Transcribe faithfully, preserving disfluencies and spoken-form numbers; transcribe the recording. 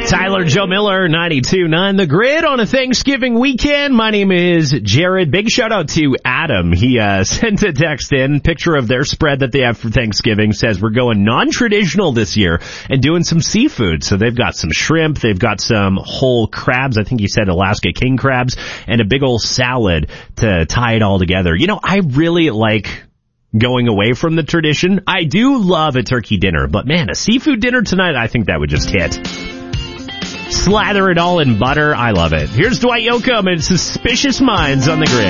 Tyler, Joe Miller, ninety-two point nine The Grid on a Thanksgiving weekend. My name is Jared. Big shout out to Adam. He uh, sent a text in, picture of their spread that they have for Thanksgiving. Says we're going non-traditional this year and doing some seafood. So they've got some shrimp, they've got some whole crabs. I think he said Alaska king crabs, and a big old salad to tie it all together. You know, I really like going away from the tradition. I do love a turkey dinner, but man, a seafood dinner tonight, I think that would just hit. Slather it all in butter. I love it. Here's Dwight Yoakam and Suspicious Minds on the Grid.